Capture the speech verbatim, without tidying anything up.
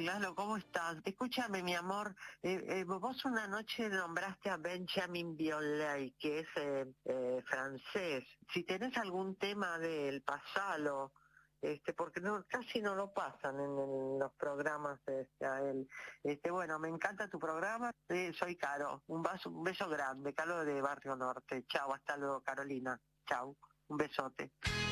Lalo, ¿cómo estás? Escúchame, mi amor, eh, eh, vos una noche nombraste a Benjamin Biolay, que es eh, eh, francés. Si tenés algún tema de él, pasalo, este, porque no, casi no lo pasan en, en los programas este, a él. Este, bueno, me encanta tu programa, eh, soy Caro, un, vaso, un beso grande, Caro de Barrio Norte. Chao, hasta luego, Carolina. Chao, un besote.